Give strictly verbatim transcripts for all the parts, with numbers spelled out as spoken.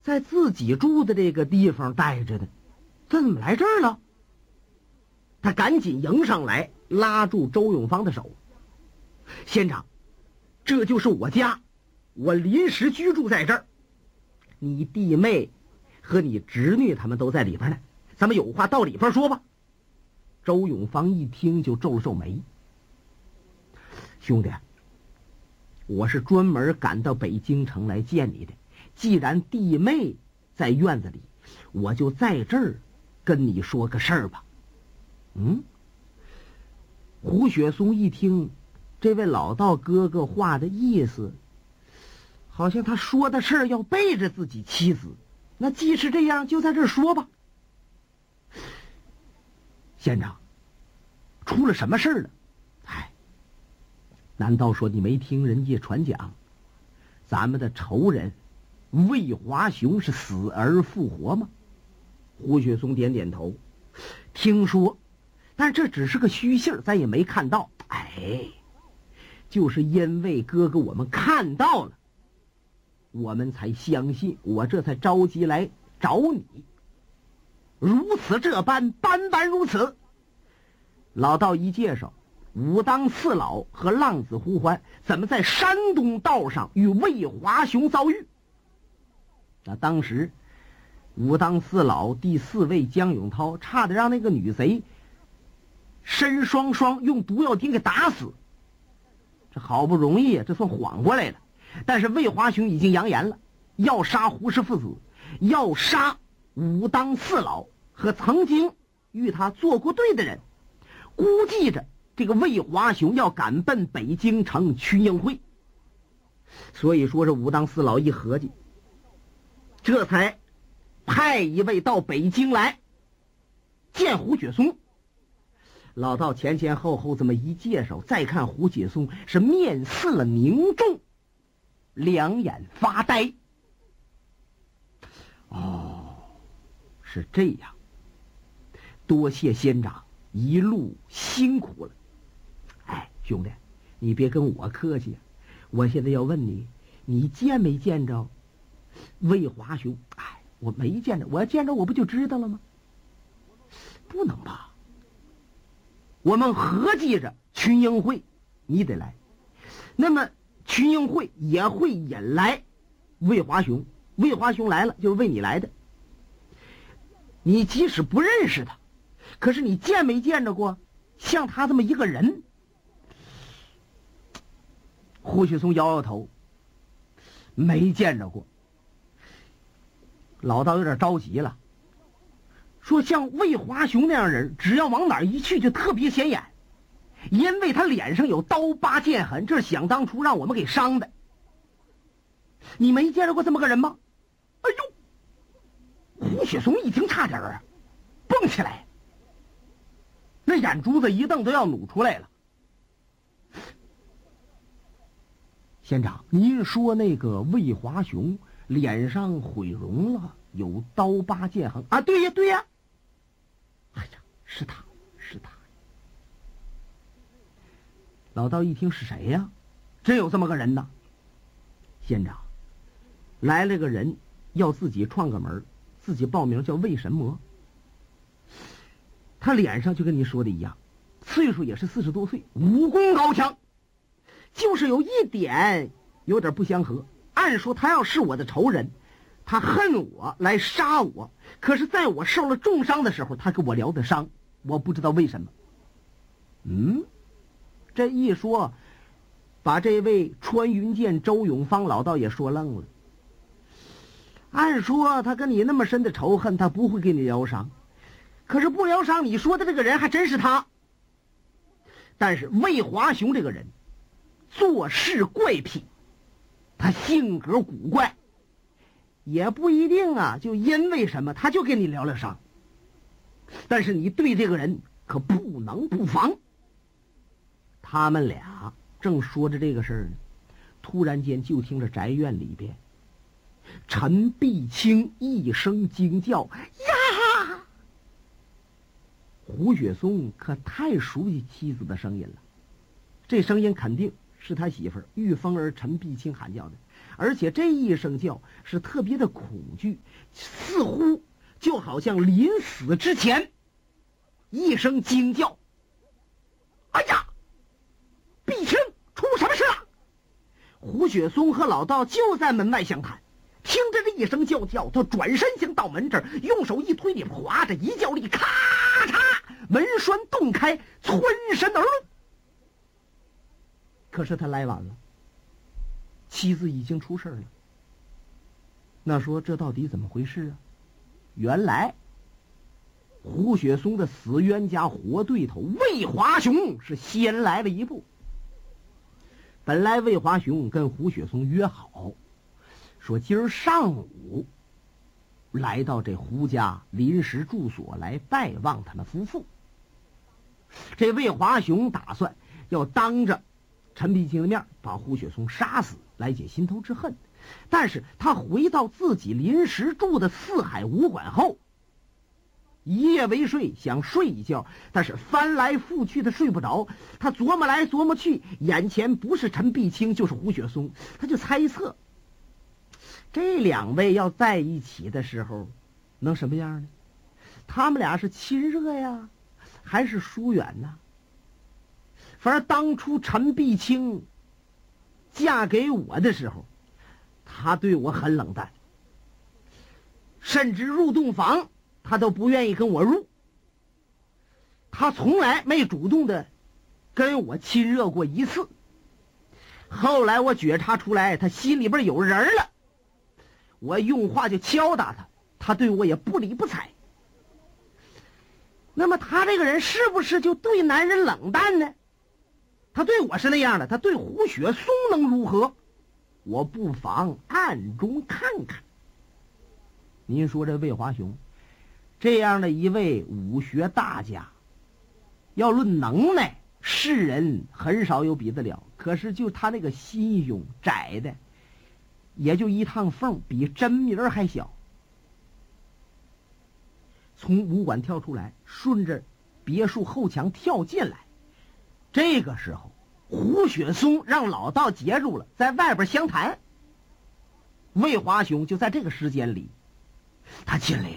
在自己住的这个地方待着呢，他怎么来这儿了？他赶紧迎上来，拉住周永芳的手。县长，这就是我家，我临时居住在这儿，你弟妹和你侄女他们都在里边呢，咱们有话到里边说吧。周永芳一听就皱了皱眉。兄弟，我是专门赶到北京城来见你的，既然弟妹在院子里，我就在这儿跟你说个事儿吧。嗯，胡雪松一听这位老道哥哥话的意思，好像他说的事儿要背着自己妻子，那既是这样，就在这儿说吧。县长，出了什么事儿了？哎，难道说你没听人家传讲，咱们的仇人魏华雄是死而复活吗？胡雪松点点头，听说，但这只是个虚信儿，咱也没看到。哎，就是因为哥哥我们看到了，我们才相信，我这才着急来找你。如此这般，般般如此。老道一介绍，武当四老和浪子呼唤怎么在山东道上与魏华雄遭遇。那当时武当四老第四位江永涛差点让那个女贼申双双用毒药钉给打死，这好不容易这算缓过来了。但是魏华雄已经扬言了，要杀胡氏父子，要杀武当四老和曾经与他作过对的人。估计着这个魏华雄要赶奔北京城群英会，所以说是武当四老一合计，这才派一位到北京来见胡雪松。老道前前后后这么一介绍，再看胡雪松是面色凝重，两眼发呆。哦，是这样，多谢仙长一路辛苦了。哎，兄弟，你别跟我客气，我现在要问你，你见没见着魏华雄？哎，我没见着，我要见着我不就知道了吗？不能吧？我们合计着群英会你得来，那么群英会也会引来魏华雄，魏华雄来了就是为你来的。你即使不认识他，可是你见没见着过像他这么一个人？胡雪松摇摇头，没见着过。老道有点着急了，说像魏华雄那样人，只要往哪儿一去就特别显眼，因为他脸上有刀疤剑痕，这是想当初让我们给伤的。你没见着过这么个人吗？哎呦！胡雪松一听差点儿蹦起来，那眼珠子一瞪都要努出来了。县长，您说那个魏华雄脸上毁容了，有刀疤剑痕啊？对呀对呀。哎呀，是他是他。老道一听是谁呀？真有这么个人呢。县长，来了个人要自己创个门，自己报名叫魏神魔。他脸上就跟你说的一样，岁数也是四十多岁，武功高强，就是有一点有点不相合。按说他要是我的仇人，他恨我来杀我，可是在我受了重伤的时候，他给我疗的伤，我不知道为什么。嗯，这一说，把这位穿云箭周永芳老道也说愣了。按说他跟你那么深的仇恨，他不会给你疗伤，可是不疗伤，你说的这个人还真是他。但是魏华雄这个人做事怪癖，他性格古怪，也不一定啊，就因为什么他就给你疗疗伤。但是你对这个人可不能不防。他们俩正说着这个事儿呢，突然间就听着宅院里边陈碧清一声惊叫呀！胡雪松可太熟悉妻子的声音了，这声音肯定是他媳妇儿玉凤儿陈碧清喊叫的， 而且这一声叫是特别的恐惧，似乎就好像临死之前一声惊叫。哎呀，碧青，出什么事了？胡雪松和老道就在门外相谈，听着这一声叫叫，他转身向道门这儿，用手一推，里哗着一叫力，咔嚓，门栓洞开，窜身而入。可是他来晚了，妻子已经出事了。那说这到底怎么回事啊？原来胡雪松的死冤家活对头魏华雄是先来了一步。本来魏华雄跟胡雪松约好，说今儿上午来到这胡家临时住所来拜望他们夫妇。这魏华雄打算要当着陈碧清的面把胡雪松杀死，来解心头之恨。但是他回到自己临时住的四海武馆后，一夜未睡，想睡一觉，但是翻来覆去的睡不着。他琢磨来琢磨去，眼前不是陈碧清就是胡雪松，他就猜测这两位要在一起的时候能什么样呢？他们俩是亲热呀，还是疏远呢？反正当初陈碧清嫁给我的时候，他对我很冷淡，甚至入洞房他都不愿意跟我入，他从来没主动的跟我亲热过一次。后来我觉察出来他心里边有人了，我用话就敲打他，他对我也不理不睬。那么他这个人是不是就对男人冷淡呢？他对我是那样的，他对胡雪松能如何？我不妨暗中看看。您说这魏华雄这样的一位武学大家，要论能耐，世人很少有比得了。可是就他那个心胸窄的，也就一趟缝，比针米儿还小。从武馆跳出来，顺着别墅后墙跳进来。这个时候胡雪松让老道截住了，在外边相谈。魏华雄就在这个时间里他进来了。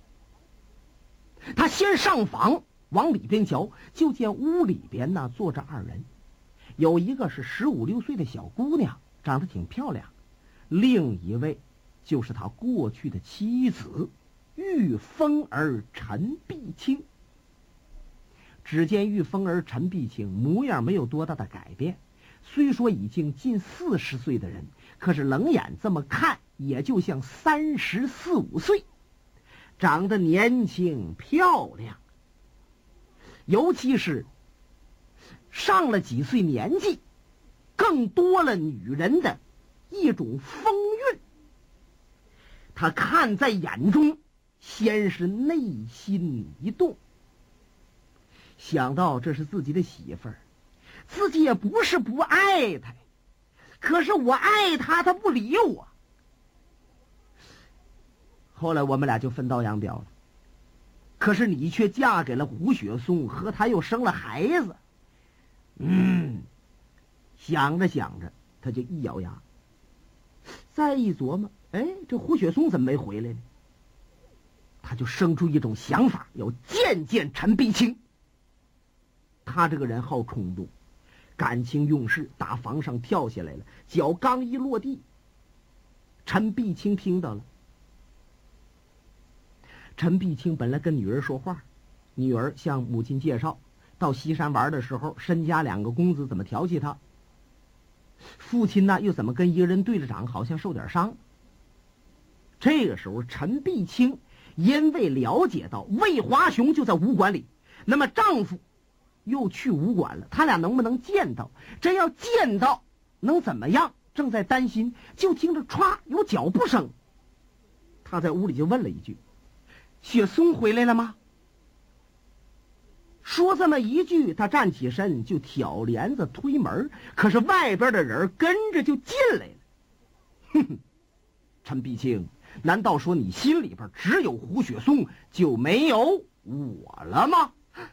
他先上房往里边瞧，就见屋里边呢坐着二人，有一个是十五六岁的小姑娘，长得挺漂亮，另一位就是他过去的妻子玉凤儿陈碧清。只见玉凤儿陈碧清模样没有多大的改变，虽说已经近四十岁的人，可是冷眼这么看也就像三十四五岁，长得年轻漂亮，尤其是上了几岁年纪，更多了女人的一种风韵。他看在眼中，先是内心一动，想到这是自己的媳妇儿，自己也不是不爱她，可是我爱她，她不理我。后来我们俩就分道扬镳了，可是你却嫁给了胡雪松，和他又生了孩子。嗯，想着想着他就一咬牙，再一琢磨，哎，这胡雪松怎么没回来呢？他就生出一种想法，要见见陈碧清。他这个人好冲动，感情用事，打房上跳下来了，脚刚一落地，陈碧清听到了。陈碧清本来跟女儿说话，女儿向母亲介绍到西山玩的时候，申家两个公子怎么调戏他，父亲呢又怎么跟一个人对着长，好像受点伤。这个时候陈碧清因为了解到魏华雄就在武馆里，那么丈夫又去武馆了，他俩能不能见到？真要见到能怎么样？正在担心，就听着歘有脚步声，他在屋里就问了一句：雪松回来了吗？说这么一句，他站起身就挑帘子推门，可是外边的人跟着就进来了。哼哼，陈碧清，难道说你心里边只有胡雪松，就没有我了吗？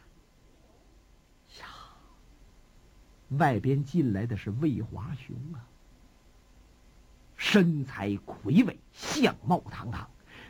呀，外边进来的是魏华雄啊！ 身材魁伟，相貌堂堂。